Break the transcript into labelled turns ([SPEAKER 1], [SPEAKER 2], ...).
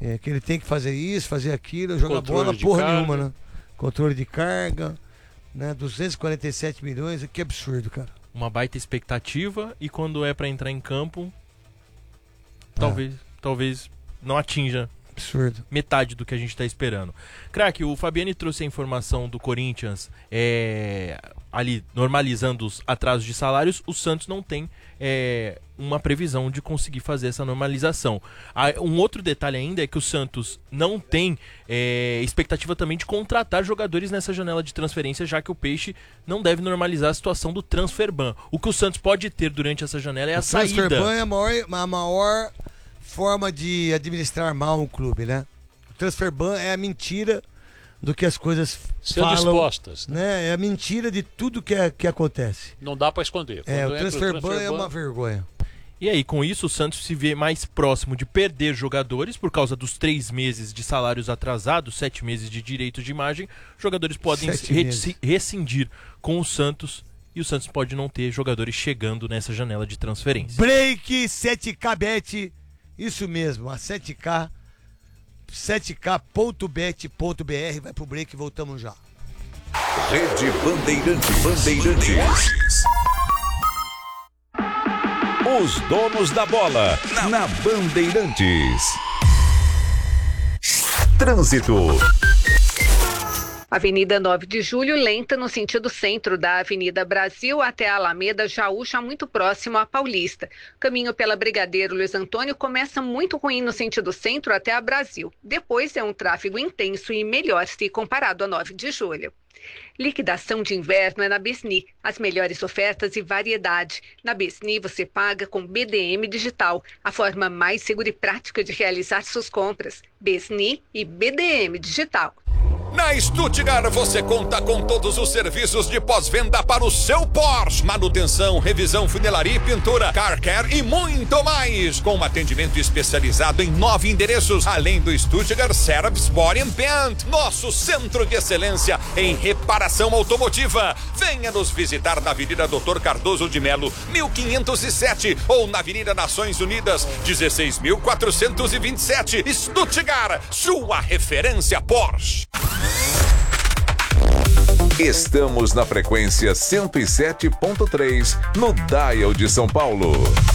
[SPEAKER 1] que ele tem que fazer isso, fazer aquilo, jogar bola, porra nenhuma, né? Controle de carga, né? 247 milhões, que absurdo, cara.
[SPEAKER 2] Uma baita expectativa e quando é pra entrar em campo, talvez não atinja
[SPEAKER 1] absurdo.
[SPEAKER 2] Metade do que a gente tá esperando. Craque, o Fabiani trouxe a informação do Corinthians ali normalizando os atrasos de salários. O Santos não tem uma previsão de conseguir fazer essa normalização. Um outro detalhe ainda é que o Santos não tem expectativa também de contratar jogadores nessa janela de transferência, já que o Peixe não deve normalizar a situação do transfer ban. O que o Santos pode ter durante essa janela é a saída.
[SPEAKER 1] O transfer ban é a maior forma de administrar mal um clube, né? O transfer ban é a mentira do que as coisas falam,
[SPEAKER 3] dispostas,
[SPEAKER 1] né? É a mentira de tudo que acontece.
[SPEAKER 3] Não dá para esconder.
[SPEAKER 1] O transfer ban é uma vergonha.
[SPEAKER 2] E aí, com isso, o Santos se vê mais próximo de perder jogadores por causa dos 3 meses de salários atrasados, 7 meses de direitos de imagem. Jogadores podem rescindir com o Santos e o Santos pode não ter jogadores chegando nessa janela de transferência.
[SPEAKER 1] Break 7K Bet, isso mesmo, a 7k.bet.br, vai pro break e voltamos já.
[SPEAKER 4] Rede Bandeirantes. Os donos da bola na Bandeirantes. Trânsito.
[SPEAKER 5] Avenida 9 de Julho, lenta no sentido centro da Avenida Brasil até a Alameda Jaúcha, muito próximo à Paulista. Caminho pela Brigadeiro Luiz Antônio começa muito ruim no sentido centro até a Brasil. Depois é um tráfego intenso e melhor se comparado a 9 de Julho. Liquidação de inverno é na Besni. As melhores ofertas e variedade. Na Besni você paga com BDM Digital, a forma mais segura e prática de realizar suas compras. Besni e BDM Digital.
[SPEAKER 4] Na Stuttgart você conta com todos os serviços de pós-venda para o seu Porsche. Manutenção, revisão, funilaria e pintura, car care e muito mais. Com um atendimento especializado em 9 endereços, além do Stuttgart Service Body and Paint, nosso centro de excelência em reparação automotiva. Venha nos visitar na Avenida Dr. Cardoso de Melo, 1507 ou na Avenida Nações Unidas, 16.427. Stuttgart, sua referência Porsche.
[SPEAKER 6] Estamos na frequência 107.3 no Dial de São Paulo.